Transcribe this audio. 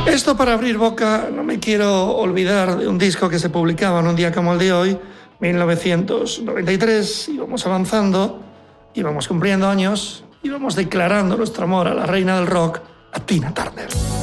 Esto para abrir boca, no me quiero olvidar de un disco que se publicaba en un día como el de hoy, 1993, íbamos avanzando, íbamos cumpliendo años, íbamos declarando nuestro amor a la reina del rock, a Tina Turner.